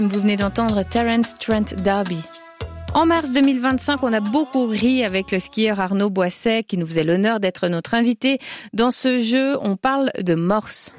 Vous venez d'entendre Terence Trent D'Arby. En mars 2025, on a beaucoup ri avec le skieur Arnaud Boisset qui nous faisait l'honneur d'être notre invité. Dans ce jeu, on parle de morse.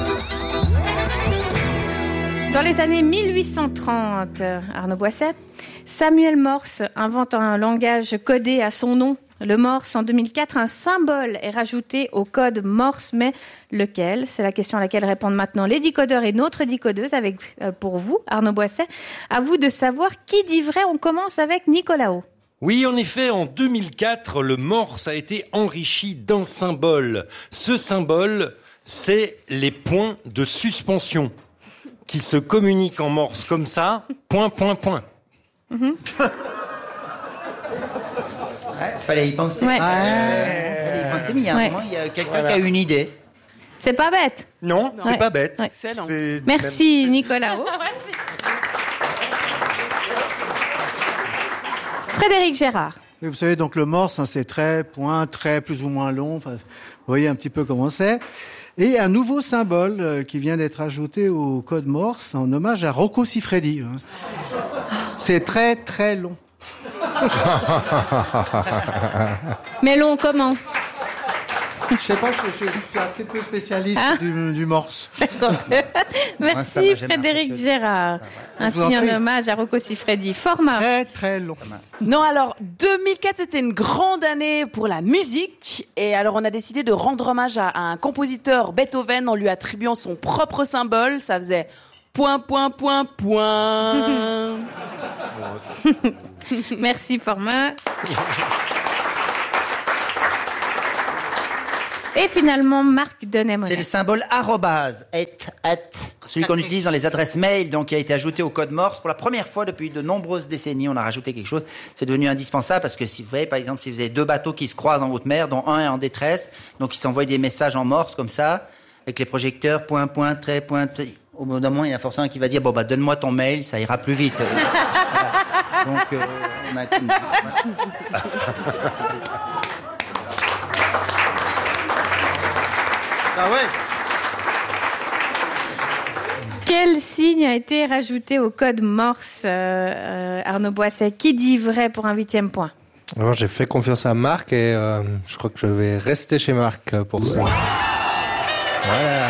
Dans les années 1830, Arnaud Boisset, Samuel Morse invente un langage codé à son nom, le Morse. En 2004, un symbole est rajouté au code Morse, mais lequel ? C'est la question à laquelle répondent maintenant les décodeurs et notre décodeuse avec, pour vous, Arnaud Boisset. À vous de savoir qui dit vrai. On commence avec Nicolas O. Oui, en effet, en 2004, le Morse a été enrichi d'un symbole. Ce symbole, c'est les points de suspension qui se communiquent en Morse comme ça, point, point, point. Ouais, fallait y penser. Ouais. Fallait y penser, mais il y a un moment, il y a quelqu'un qui a une idée. C'est pas bête. Non, c'est pas bête. Ouais. Excellent. Merci Nicolas O. Frédéric Gérard. Et vous savez, donc le Morse, c'est trait, point, trait plus ou moins long. Enfin, vous voyez un petit peu comment c'est. Et un nouveau symbole qui vient d'être ajouté au code Morse en hommage à Rocco Siffredi. C'est très, très long. Mais long comment ? Je sais pas, je suis assez peu spécialiste du Morse. D'accord. Merci Frédéric Gérard. Ainsi en hommage à Rocco Siffredi. Format. Très très long. Non, alors 2004, c'était une grande année pour la musique. Et alors, on a décidé de rendre hommage à un compositeur, Beethoven, en lui attribuant son propre symbole. Ça faisait point, point, point, point. Merci Format. Et finalement, Marc Denet-Monet. C'est le symbole arrobase, celui qu'on utilise dans les adresses mail, donc qui a été ajouté au code Morse. Pour la première fois depuis de nombreuses décennies, on a rajouté quelque chose. C'est devenu indispensable parce que si vous voyez, par exemple, si vous avez deux bateaux qui se croisent dans votre mer, dont un est en détresse, donc ils s'envoient des messages en Morse comme ça, avec les projecteurs, point, point, trait, point, au bout d'un moment, il y a forcément un qui va dire, bon, bah, donne-moi ton mail, ça ira plus vite. Voilà. Donc, on a... Ah ouais. Quel signe a été rajouté au code Morse, Arnaud Boisset ? Qui dit vrai pour un 8e point ? Alors, j'ai fait confiance à Marc et je crois que je vais rester chez Marc pour ça. Voilà.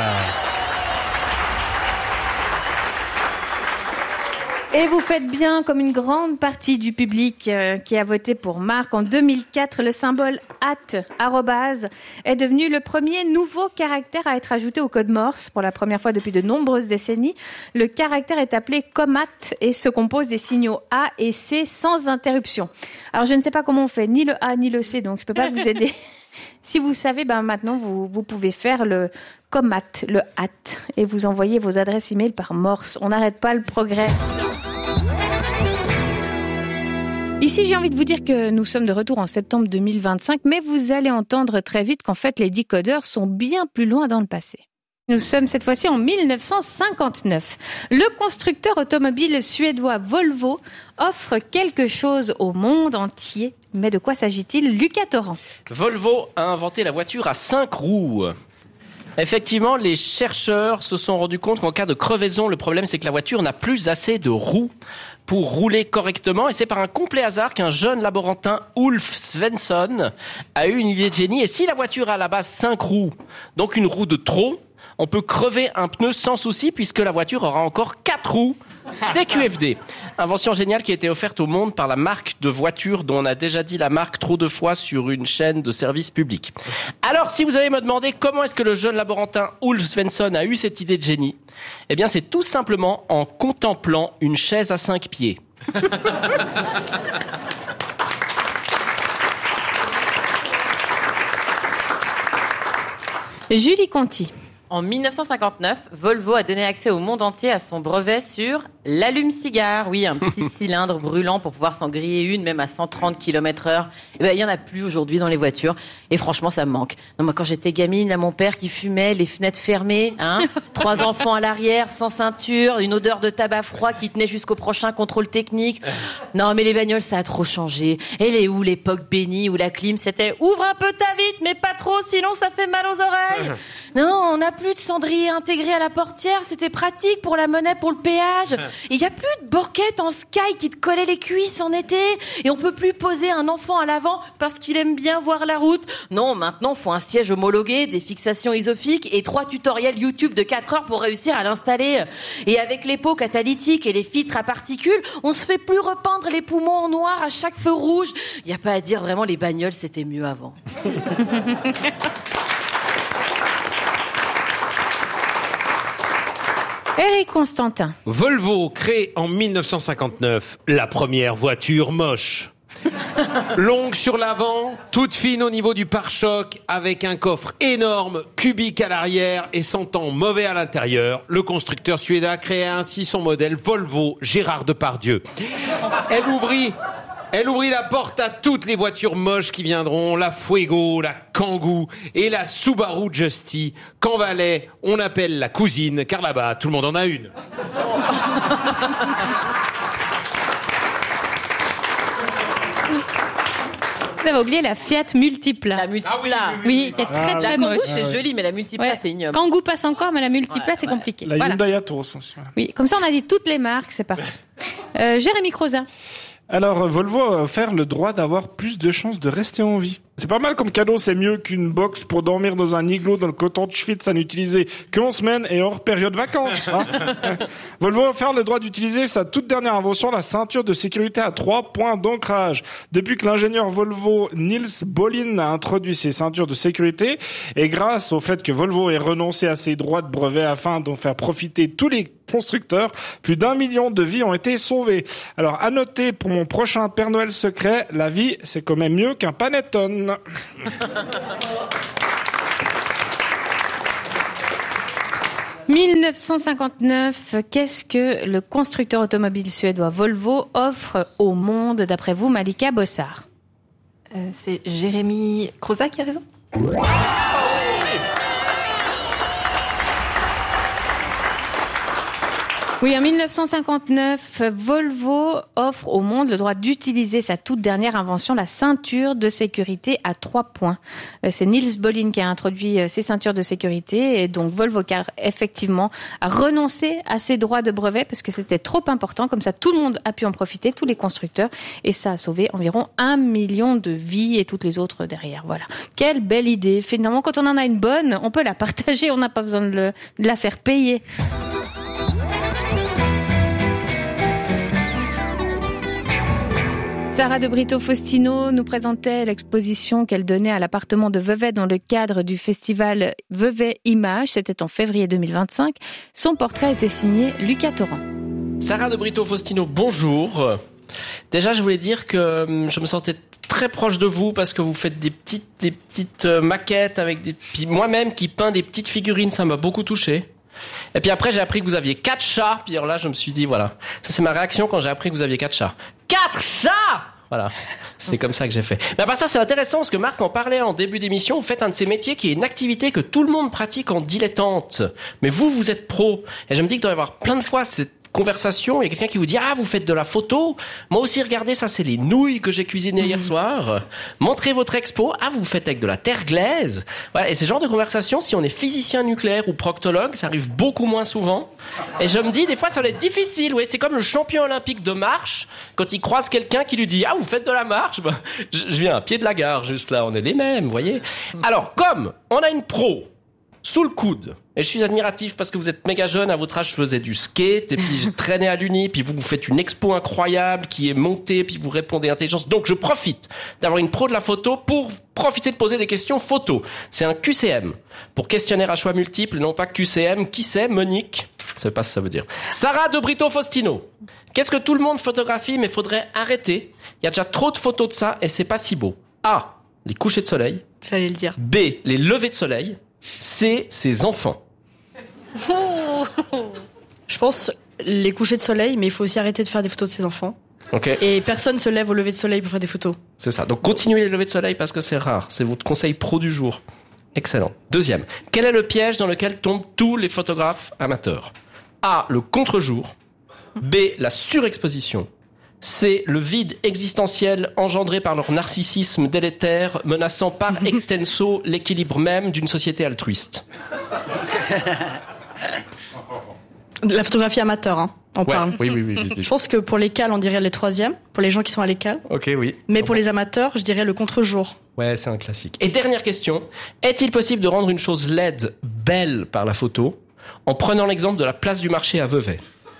Et vous faites bien comme une grande partie du public qui a voté pour Marc. En 2004, le symbole arrobase est devenu le premier nouveau caractère à être ajouté au code Morse pour la première fois depuis de nombreuses décennies. Le caractère est appelé comat et se compose des signaux A et C sans interruption. Alors je ne sais pas comment on fait ni le A ni le C, donc je ne peux pas vous aider. Si vous savez, maintenant vous pouvez faire le comat, le hat, et vous envoyez vos adresses email par Morse. On n'arrête pas le progrès. Ici, j'ai envie de vous dire que nous sommes de retour en septembre 2025, mais vous allez entendre très vite qu'en fait, les décodeurs sont bien plus loin dans le passé. Nous sommes cette fois-ci en 1959. Le constructeur automobile suédois Volvo offre quelque chose au monde entier. Mais de quoi s'agit-il, Lucas Torrent ? Volvo a inventé la voiture à 5 roues. Effectivement, les chercheurs se sont rendus compte qu'en cas de crevaison, le problème c'est que la voiture n'a plus assez de roues pour rouler correctement. Et c'est par un complet hasard qu'un jeune laborantin, Ulf Svensson, a eu une idée de génie. Et si la voiture a à la base 5 roues, donc une roue de trop, on peut crever un pneu sans souci puisque la voiture aura encore 4 roues. CQFD. Invention géniale qui a été offerte au monde par la marque de voiture dont on a déjà dit la marque trop de fois sur une chaîne de service public. Alors, si vous allez me demander comment est-ce que le jeune laborantin Ulf Svensson a eu cette idée de génie, eh bien, c'est tout simplement en contemplant une chaise à 5 pieds. Julie Conti. En 1959, Volvo a donné accès au monde entier à son brevet sur l'allume-cigare. Oui, un petit cylindre brûlant pour pouvoir s'en griller une, même à 130 km/h. Eh ben, il y en a plus aujourd'hui dans les voitures. Et franchement, ça me manque. Non, moi, quand j'étais gamine, là, mon père qui fumait, les fenêtres fermées, 3 enfants à l'arrière, sans ceinture, une odeur de tabac froid qui tenait jusqu'au prochain contrôle technique. Non, mais les bagnoles, ça a trop changé. Elle est où l'époque bénie où la clim, c'était ouvre un peu ta vitre, mais pas trop, sinon ça fait mal aux oreilles. Non, on n'a plus de cendrier intégré à la portière, c'était pratique pour la monnaie, pour le péage. Et il y a plus de borquettes en sky qui te collaient les cuisses en été. Et on peut plus poser un enfant à l'avant parce qu'il aime bien voir la route. Non, maintenant, faut un siège homologué, des fixations isophiques et 3 tutoriels YouTube de 4 heures pour réussir à l'installer. Et avec les pots catalytiques et les filtres à particules, on se fait plus repeindre les poumons en noir à chaque feu rouge. Y a pas à dire, vraiment, les bagnoles, c'était mieux avant. Eric Constantin. Volvo crée en 1959 la première voiture moche. Longue sur l'avant, toute fine au niveau du pare-choc, avec un coffre énorme, cubique à l'arrière et sentant mauvais à l'intérieur, le constructeur suédois créa ainsi son modèle Volvo Gérard Depardieu. Elle ouvrit la porte à toutes les voitures moches qui viendront, la Fuego, la Kangoo et la Subaru Justy, qu'en Valais, on appelle la cousine, car là-bas, tout le monde en a une. Vous avez oublié la Fiat Multipla. La Multipla. Oui, qui est très La très Kangoo, moche. c'est joli, mais la Multipla, c'est ignoble. Kangoo passe encore, mais la Multipla, c'est compliqué. La Hyundai Atos aussi. Oui, comme ça, on a dit toutes les marques, c'est parfait. Jérémy Croza. Alors, Volvo a offert le droit d'avoir plus de chances de rester en vie. C'est pas mal comme cadeau, c'est mieux qu'une box pour dormir dans un igloo dans le coton de Schwytz à n'utiliser qu'en semaine et hors période vacances. Hein. Volvo a offert le droit d'utiliser sa toute dernière invention, la ceinture de sécurité à 3 points d'ancrage. Depuis que l'ingénieur Volvo Niels Bohlin a introduit ces ceintures de sécurité, et grâce au fait que Volvo ait renoncé à ses droits de brevet afin d'en faire profiter tous les constructeurs, plus d'1 million de vies ont été sauvées. Alors, à noter pour mon prochain Père Noël secret, la vie, c'est quand même mieux qu'un panettone. 1959, qu'est-ce que le constructeur automobile suédois Volvo offre au monde, d'après vous, Malika Bossard? C'est Jérémy Croza qui a raison. Oui, en 1959, Volvo offre au monde le droit d'utiliser sa toute dernière invention, la ceinture de sécurité à 3 points. C'est Niels Bohlin qui a introduit ces ceintures de sécurité et donc Volvo car effectivement a renoncé à ses droits de brevet parce que c'était trop important. Comme ça, tout le monde a pu en profiter, tous les constructeurs, et ça a sauvé environ 1 million de vies et toutes les autres derrière. Voilà. Quelle belle idée. Finalement, quand on en a une bonne, on peut la partager, on n'a pas besoin de la faire payer. Sarah de Brito-Faustino nous présentait l'exposition qu'elle donnait à l'appartement de Vevey dans le cadre du festival Vevey Images. C'était en février 2025. Son portrait était signé Lucas Torrent. Sarah de Brito-Faustino, bonjour. Déjà, je voulais dire que je me sentais très proche de vous parce que vous faites des petites maquettes avec moi-même qui peins des petites figurines. Ça m'a beaucoup touché. Et puis après, j'ai appris que vous aviez 4 chats. Puis alors là, je me suis dit, voilà. Ça, c'est ma réaction quand j'ai appris que vous aviez 4 chats. 4 chats! Voilà. C'est comme ça que j'ai fait. Mais à part ça, c'est intéressant parce que Marc en parlait en début d'émission. Vous faites un de ces métiers qui est une activité que tout le monde pratique en dilettante. Mais vous êtes pro. Et je me dis qu'il doit y avoir plein de fois cette conversation, il y a quelqu'un qui vous dit « Ah, vous faites de la photo ?» Moi aussi, regardez, ça, c'est les nouilles que j'ai cuisinées hier soir. Montrez votre expo. « Ah, vous faites avec de la terre glaise ?» Voilà. Et ce genre de conversation, si on est physicien nucléaire ou proctologue, ça arrive beaucoup moins souvent. Et je me dis, des fois, ça va être difficile. Ouais, c'est comme le champion olympique de marche, quand il croise quelqu'un qui lui dit « Ah, vous faites de la marche ?» Je viens à pied de la gare, juste là. On est les mêmes, vous voyez. Alors, comme on a une pro sous le coude, et je suis admiratif parce que vous êtes méga jeune, à votre âge je faisais du skate, et puis je traînais à l'Uni, puis vous faites une expo incroyable qui est montée, puis vous répondez intelligence. Donc je profite d'avoir une pro de la photo pour profiter de poser des questions photo. C'est un QCM, pour questionnaire à choix multiples, et non pas QCM. Qui c'est? Monique? Ça veut pas ce que ça veut dire. Sarah de Brito-Faustino. Qu'est-ce que tout le monde photographie, mais faudrait arrêter? Il y a déjà trop de photos de ça, et c'est pas si beau. A. Les couchers de soleil. J'allais le dire. B. Les levées de soleil. C. Ses enfants. Je pense les couchers de soleil, mais il faut aussi arrêter de faire des photos de ses enfants. Okay. Et personne se lève au lever de soleil pour faire des photos. C'est ça. Donc continuez les levées de soleil parce que c'est rare. C'est votre conseil pro du jour. Excellent. Deuxième. Quel est le piège dans lequel tombent tous les photographes amateurs? A. Le contre-jour. B. La surexposition. C. Le vide existentiel engendré par leur narcissisme délétère, menaçant par extenso l'équilibre même d'une société altruiste. De la photographie amateur, hein, on parle. Oui. Je pense que pour les cales, on dirait les troisièmes, pour les gens qui sont à l'école. Ok, oui. Mais pour les amateurs, je dirais le contre-jour. Ouais, c'est un classique. Et dernière question, est-il possible de rendre une chose laide belle par la photo en prenant l'exemple de la place du marché à Vevey?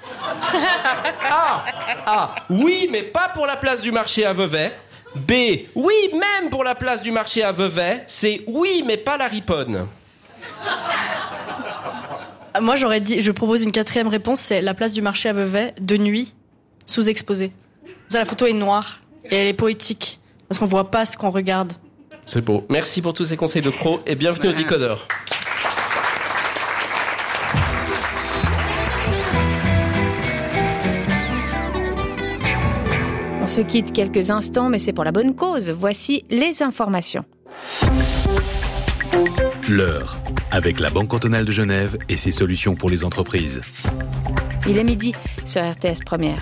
A. Oui, mais pas pour la place du marché à Vevey. B. Oui, même pour la place du marché à Vevey. C. Oui, mais pas la Riponne. Moi, je propose une quatrième réponse, c'est la place du marché à Vevey, de nuit, sous-exposée. La photo est noire et elle est poétique, parce qu'on voit pas ce qu'on regarde. C'est beau. Merci pour tous ces conseils de pro et bienvenue au Décodeur. On se quitte quelques instants, mais c'est pour la bonne cause. Voici les informations. L'heure, avec la Banque cantonale de Genève et ses solutions pour les entreprises. Il est midi sur RTS Première.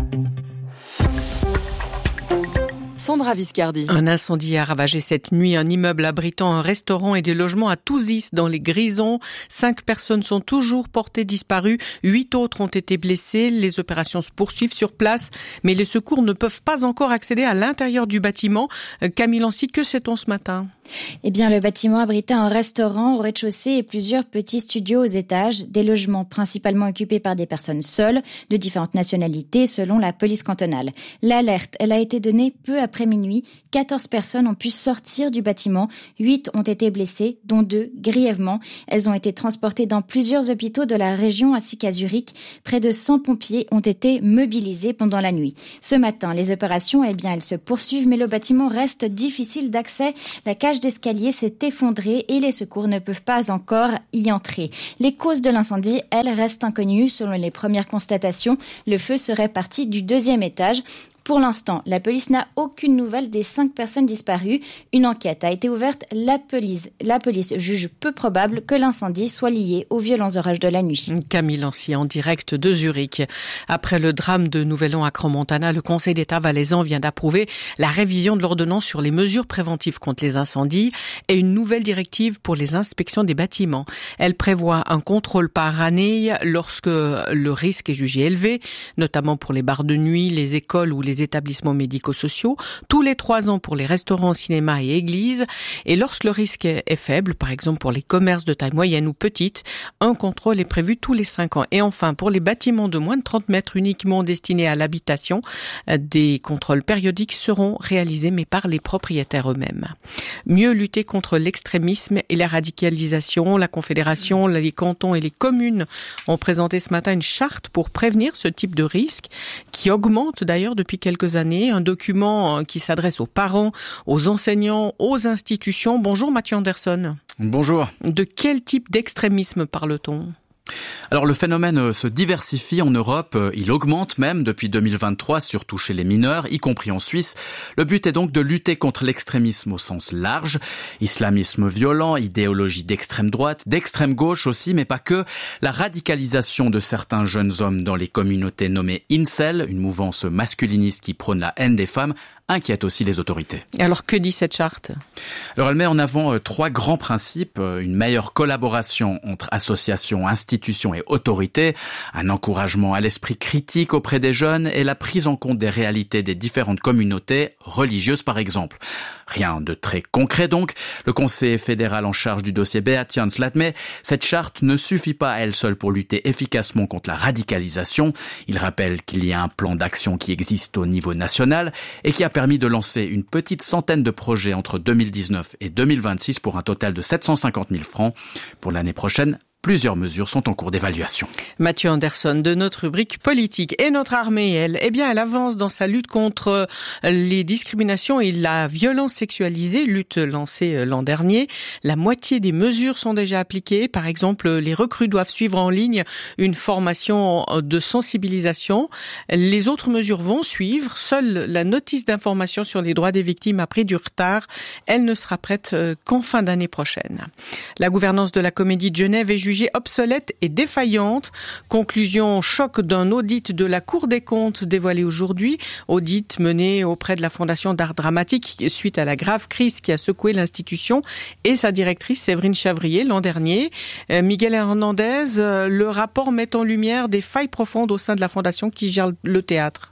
Sandra Viscardi. Un incendie a ravagé cette nuit un immeuble abritant un restaurant et des logements à Touzis dans les Grisons. 5 personnes sont toujours portées disparues. 8 autres ont été blessées. Les opérations se poursuivent sur place, mais les secours ne peuvent pas encore accéder à l'intérieur du bâtiment. Camille Lancy, que sait-on ce matin ? Eh bien, le bâtiment abritait un restaurant au rez-de-chaussée et plusieurs petits studios aux étages, des logements principalement occupés par des personnes seules, de différentes nationalités, selon la police cantonale. L'alerte, elle a été donnée peu après minuit. 14 personnes ont pu sortir du bâtiment. 8 ont été blessées, dont 2 grièvement. Elles ont été transportées dans plusieurs hôpitaux de la région ainsi qu'à Zurich. Près de 100 pompiers ont été mobilisés pendant la nuit. Ce matin, les opérations, elles se poursuivent, mais le bâtiment reste difficile d'accès. La cage d'escalier s'est effondrée et les secours ne peuvent pas encore y entrer. Les causes de l'incendie, elles, restent inconnues. Selon les premières constatations, le feu serait parti du 2e étage. Pour l'instant, la police n'a aucune nouvelle des 5 personnes disparues. Une enquête a été ouverte. La police juge peu probable que l'incendie soit lié aux violents orages de la nuit. Camille Lancy en direct de Zurich. Après le drame de Nouvel-An à Crans-Montana, le Conseil d'État valaisan vient d'approuver la révision de l'ordonnance sur les mesures préventives contre les incendies et une nouvelle directive pour les inspections des bâtiments. Elle prévoit un contrôle par année lorsque le risque est jugé élevé, notamment pour les bars de nuit, les écoles ou les établissements médico-sociaux, tous les 3 ans pour les restaurants, cinémas et églises, et lorsque le risque est faible, par exemple pour les commerces de taille moyenne ou petite, un contrôle est prévu tous les 5 ans. Et enfin, pour les bâtiments de moins de 30 mètres uniquement destinés à l'habitation, des contrôles périodiques seront réalisés, mais par les propriétaires eux-mêmes. Mieux lutter contre l'extrémisme et la radicalisation, la Confédération, les cantons et les communes ont présenté ce matin une charte pour prévenir ce type de risque, qui augmente d'ailleurs depuis quelques années, un document qui s'adresse aux parents, aux enseignants, aux institutions. Bonjour Mathieu Anderson. Bonjour. De quel type d'extrémisme parle-t-on ? Alors le phénomène se diversifie en Europe, il augmente même depuis 2023, surtout chez les mineurs, y compris en Suisse. Le but est donc de lutter contre l'extrémisme au sens large, islamisme violent, idéologie d'extrême droite, d'extrême gauche aussi, mais pas que. La radicalisation de certains jeunes hommes dans les communautés nommées incel, une mouvance masculiniste qui prône la haine des femmes, inquiète aussi les autorités. Alors que dit cette charte ? Alors elle met en avant 3 grands principes, une meilleure collaboration entre associations, institutions et autorités, un encouragement à l'esprit critique auprès des jeunes et la prise en compte des réalités des différentes communautés, religieuses par exemple. Rien de très concret donc. Le conseiller fédéral en charge du dossier Beat Jans l'admet, cette charte ne suffit pas à elle seule pour lutter efficacement contre la radicalisation. Il rappelle qu'il y a un plan d'action qui existe au niveau national et qui a permis de lancer une petite centaine de projets entre 2019 et 2026 pour un total de 750 000 francs. Pour l'année prochaine, plusieurs mesures sont en cours d'évaluation. Mathieu Anderson de notre rubrique politique. Et notre armée, elle avance dans sa lutte contre les discriminations et la violence sexualisée, lutte lancée l'an dernier. La moitié des mesures sont déjà appliquées. Par exemple, les recrues doivent suivre en ligne une formation de sensibilisation. Les autres mesures vont suivre. Seule la notice d'information sur les droits des victimes a pris du retard. Elle ne sera prête qu'en fin d'année prochaine. La gouvernance de la Comédie de Genève est jugée jugée obsolète et défaillante. Conclusion choc d'un audit de la Cour des comptes dévoilé aujourd'hui. Audit mené auprès de la Fondation d'art dramatique suite à la grave crise qui a secoué l'institution et sa directrice Séverine Chavrier l'an dernier. Miguel Hernandez, le rapport met en lumière des failles profondes au sein de la Fondation qui gère le théâtre.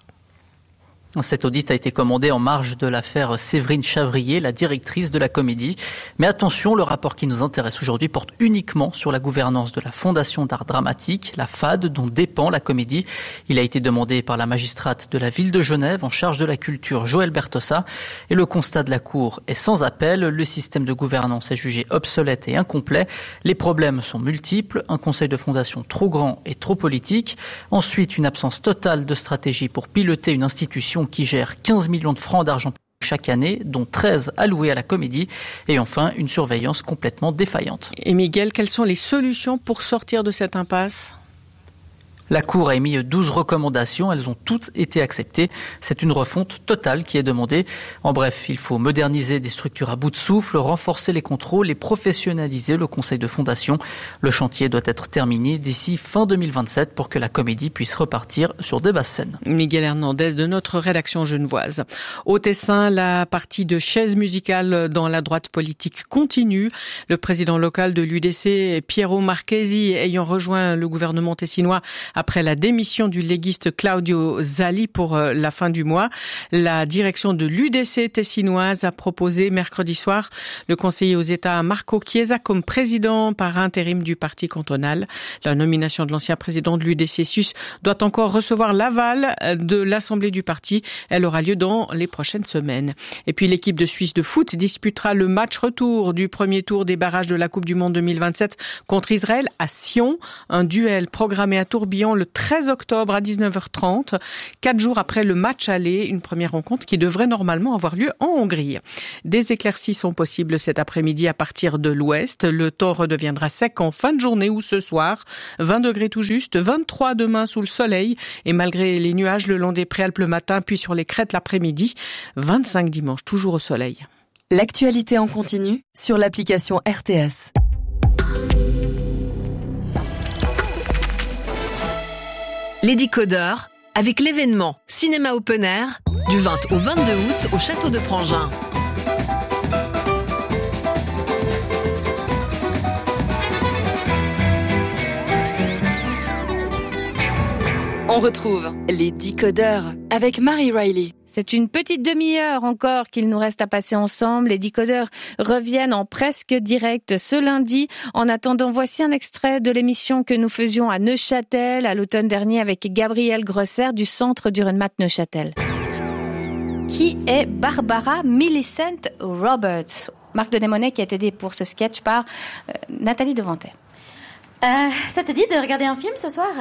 Cet audit a été commandé en marge de l'affaire Séverine Chavrier, la directrice de la Comédie. Mais attention, le rapport qui nous intéresse aujourd'hui porte uniquement sur la gouvernance de la Fondation d'art dramatique, la FAD, dont dépend la Comédie. Il a été demandé par la magistrate de la ville de Genève en charge de la culture, Joëlle Bertossa. Et le constat de la Cour est sans appel. Le système de gouvernance est jugé obsolète et incomplet. Les problèmes sont multiples. Un conseil de fondation trop grand et trop politique. Ensuite, une absence totale de stratégie pour piloter une institution qui gère 15 millions de francs d'argent chaque année, dont 13 alloués à la Comédie. Et enfin, une surveillance complètement défaillante. Et Miguel, quelles sont les solutions pour sortir de cette impasse ? La Cour a émis 12 recommandations, elles ont toutes été acceptées. C'est une refonte totale qui est demandée. En bref, il faut moderniser des structures à bout de souffle, renforcer les contrôles et professionnaliser le conseil de fondation. Le chantier doit être terminé d'ici fin 2027 pour que la Comédie puisse repartir sur des basses scènes. Miguel Hernandez de notre rédaction genevoise. Au Tessin, la partie de chaises musicales dans la droite politique continue. Le président local de l'UDC, Piero Marchesi, ayant rejoint le gouvernement tessinois après la démission du léguiste Claudio Zali pour la fin du mois. La direction de l'UDC tessinoise a proposé mercredi soir le conseiller aux États Marco Chiesa comme président par intérim du parti cantonal. La nomination de l'ancien président de l'UDC SUS doit encore recevoir l'aval de l'Assemblée du parti. Elle aura lieu dans les prochaines semaines. Et puis l'équipe de Suisse de foot disputera le match retour du premier tour des barrages de la Coupe du Monde 2027 contre Israël à Sion. Un duel programmé à Tourbillon le 13 octobre à 19h30, 4 jours après le match aller, une première rencontre qui devrait normalement avoir lieu en Hongrie. Des éclaircies sont possibles cet après-midi à partir de l'ouest. Le temps redeviendra sec en fin de journée ou ce soir. 20 degrés tout juste, 23 demain sous le soleil et malgré les nuages le long des préalpes le matin puis sur les crêtes l'après-midi. 25 dimanche, toujours au soleil. L'actualité en continu sur l'application RTS. Les Décodeurs, avec l'événement Cinéma Open Air, du 20 au 22 août au Château de Prangin. On retrouve les Décodeurs avec Marie Riley. C'est une petite demi-heure encore qu'il nous reste à passer ensemble. Les Décodeurs reviennent en presque direct ce lundi. En attendant, voici un extrait de l'émission que nous faisions à Neuchâtel à l'automne dernier avec Gabriel Grosser du Centre du Runmat Neuchâtel. Qui est Barbara Millicent Roberts? Marc de Desmonnets qui est aidé pour ce sketch par Nathalie Devantet. Ça te dit de regarder un film ce soir?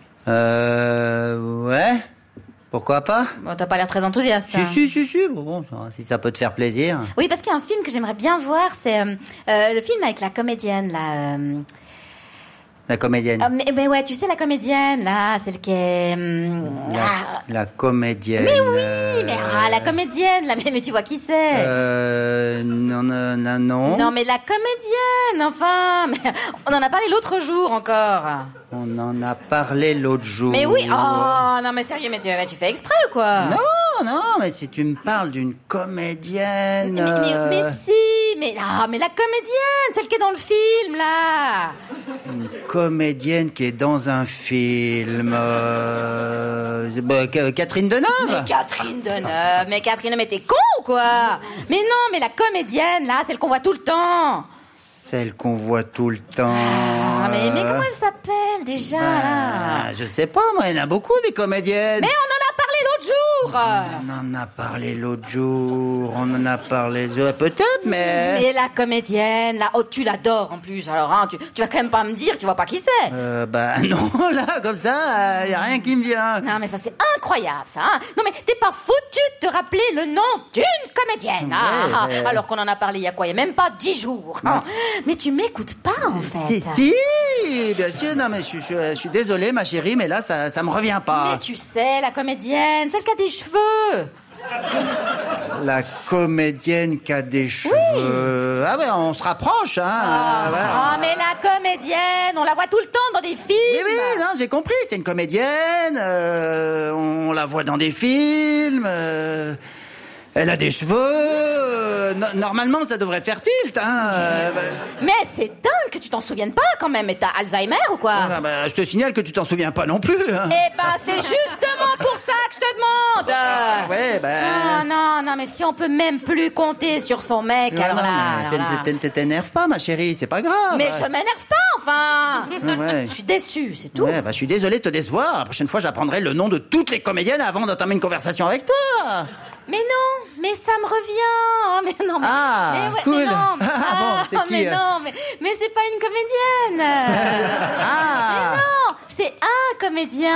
Ouais. Pourquoi pas? Bon, t'as pas l'air très enthousiaste. Si. Bon, si ça peut te faire plaisir. Oui, parce qu'il y a un film que j'aimerais bien voir, c'est le film avec la comédienne, là. La comédienne. Mais ouais, tu sais, la comédienne, là, celle qui est... La comédienne. Mais oui, la comédienne, là, mais tu vois qui c'est? Non. Non, mais la comédienne, enfin. Mais on en a parlé l'autre jour encore. On en a parlé l'autre jour. Mais oui, oh, non, mais sérieux, mais tu fais exprès ou quoi? Non, mais si tu me parles d'une comédienne... Mais si, mais la comédienne, celle qui est dans le film, là. Une comédienne qui est dans un film... Catherine Deneuve. Mais Catherine, mais t'es con ou quoi? Mais non, mais la comédienne, là, celle qu'on voit tout le temps. Celle qu'on voit tout le temps. Mais comment elle s'appelle déjà? Je sais pas, moi, il y en a beaucoup des comédiennes. Mais on en a parlé l'autre jour. On en a parlé l'autre jour, peut-être, mais... Mais la comédienne, là, oh, tu l'adores en plus, alors hein, tu vas quand même pas me dire, tu vois pas qui c'est. Non, là, comme ça, y a rien qui me vient. Non, mais ça c'est incroyable, ça, hein. Non, mais t'es pas foutu de te rappeler le nom d'une comédienne, alors qu'on en a parlé il y a quoi? Il y a même pas 10 jours. Hein. Mais tu m'écoutes pas, en fait. Si, bien sûr, non, mais je suis désolé, ma chérie, mais là, ça me revient pas. Mais tu sais, la comédienne, celle qui a des cheveux. La comédienne qui a des cheveux... Ah ouais, on se rapproche, hein. Oh, mais la comédienne, on la voit tout le temps dans des films. Oui, non, j'ai compris, c'est une comédienne, on la voit dans des films, elle a des cheveux, normalement ça devrait faire tilt, hein. Mais c'est dingue que tu t'en souviennes pas quand même, mais t'as Alzheimer ou quoi? Je te signale que tu t'en souviens pas non plus, hein. Eh ben, c'est justement pour ça que je te demande. Non, mais si on peut même plus compter sur son mec, T'énerve pas, ma chérie, c'est pas grave. Mais je m'énerve pas, enfin. Ouais. Je suis déçue, c'est tout. Ouais, je suis désolé de te décevoir. La prochaine fois, j'apprendrai le nom de toutes les comédiennes avant d'entamer une conversation avec toi. Mais non, mais ça me revient. Oh, mais non, cool. Mais non, c'est qui, mais non, mais c'est pas une comédienne. Mais non, c'est un comédien.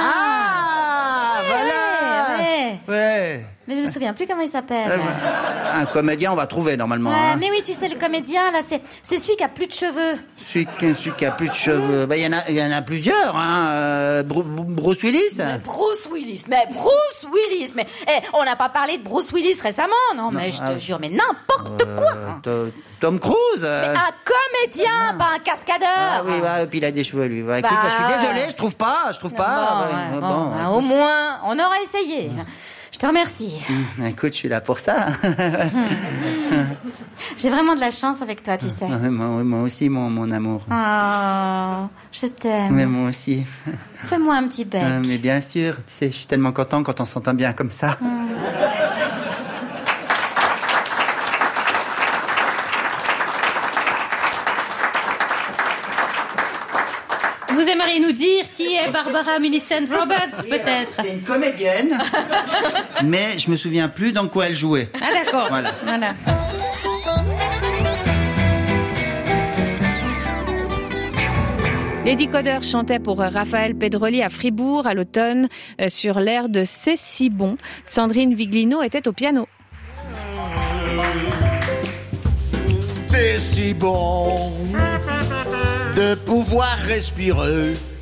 Ouais. Mais je me souviens plus comment il s'appelle. Un comédien, on va trouver normalement. Ouais, mais oui, tu sais, le comédien, là, c'est celui qui a plus de cheveux. Celui qui a plus de cheveux. Il y en a plusieurs, hein. Bruce Willis. Bruce Willis. Mais on n'a pas parlé de Bruce Willis récemment, non, mais je te jure, mais n'importe quoi. Tom Cruise. Mais un comédien, pas un cascadeur. Ah oui, et puis il a des cheveux, lui. Écoute, je suis désolé, je trouve pas. Au moins, on aura essayé. Je te remercie. Écoute, je suis là pour ça. J'ai vraiment de la chance avec toi, tu sais. Moi aussi, mon amour. Oh, je t'aime. Mais moi aussi. Fais-moi un petit bec. Mais bien sûr, tu sais, je suis tellement content quand on s'entend bien comme ça. Vous aimeriez nous dire qui est Barbara Millicent Roberts, peut-être? C'est une comédienne, mais je me souviens plus dans quoi elle jouait. Ah d'accord. Voilà. Les Décodeurs chantaient pour Raphaël Pedroli à Fribourg à l'automne sur l'air de C'est si bon. Sandrine Viglino était au piano. C'est si bon de pouvoir respirer